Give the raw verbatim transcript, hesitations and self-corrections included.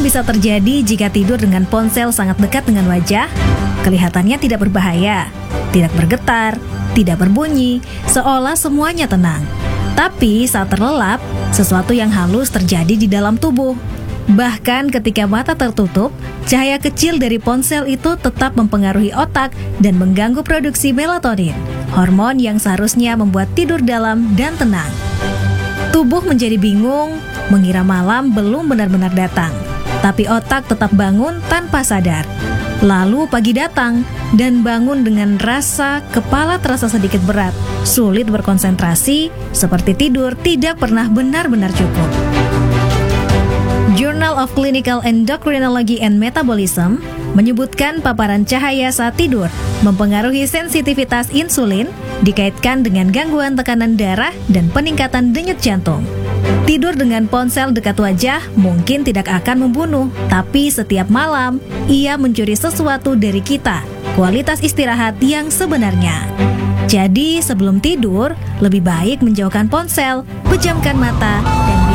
bisa terjadi jika tidur dengan ponsel sangat dekat dengan wajah? Kelihatannya tidak berbahaya, tidak bergetar, tidak berbunyi, seolah semuanya tenang. Tapi saat terlelap, sesuatu yang halus terjadi di dalam tubuh. Bahkan ketika mata tertutup, cahaya kecil dari ponsel itu tetap mempengaruhi otak dan mengganggu produksi melatonin, hormon yang seharusnya membuat tidur dalam dan tenang. Tubuh menjadi bingung, mengira malam belum benar-benar datang, tapi otak tetap bangun tanpa sadar. Lalu pagi datang, dan bangun dengan rasa kepala terasa sedikit berat, sulit berkonsentrasi, seperti tidur tidak pernah benar-benar cukup. Journal of Clinical Endocrinology and Metabolism menyebutkan paparan cahaya saat tidur mempengaruhi sensitivitas insulin, dikaitkan dengan gangguan tekanan darah dan peningkatan denyut jantung. Tidur dengan ponsel dekat wajah mungkin tidak akan membunuh, tapi setiap malam ia mencuri sesuatu dari kita, kualitas istirahat yang sebenarnya. Jadi sebelum tidur, lebih baik menjauhkan ponsel, pejamkan mata, dan